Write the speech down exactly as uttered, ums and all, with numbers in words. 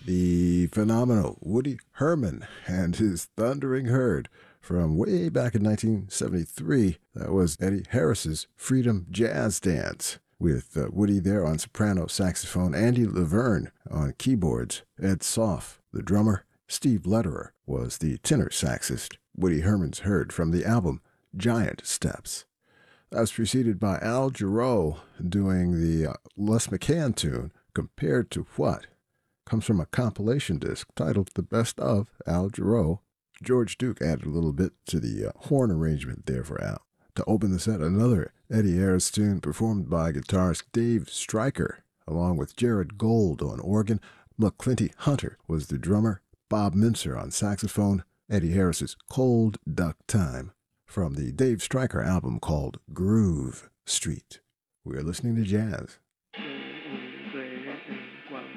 the phenomenal Woody Herman and his Thundering Herd from way back in nineteen seventy-three. That was Eddie Harris's Freedom Jazz Dance, with uh, Woody there on soprano saxophone, Andy Laverne on keyboards, Ed Soff, the drummer. Steve Lederer was the tenor saxist. Woody Herman's Herd from the album Giant Steps. That was preceded by Al Jarreau doing the uh, Les McCann tune, Compared to What? Comes from a compilation disc titled The Best of Al Jarreau. George Duke added a little bit to the uh, horn arrangement there for Al. To open the set, another Eddie Ayers tune performed by guitarist Dave Stryker, along with Jared Gold on organ. McClinty Hunter was the drummer. Bob Mincer on saxophone. Eddie Harris's Cold Duck Time from the Dave Stryker album called Groove Street. We're listening to jazz.